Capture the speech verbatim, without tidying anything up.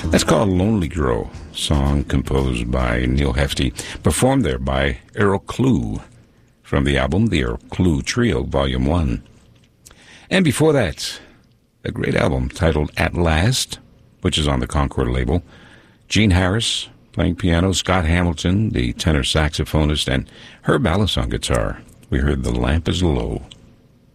That's called Lonely Girl, song composed by Neil Hefti, performed there by Errol Klugh from the album The Errol Klugh Trio, Volume one. And before that, a great album titled At Last, which is on the Concord label. Gene Harris playing piano, Scott Hamilton, the tenor saxophonist, and Herb Ellis on guitar. We heard The Lamp is Low.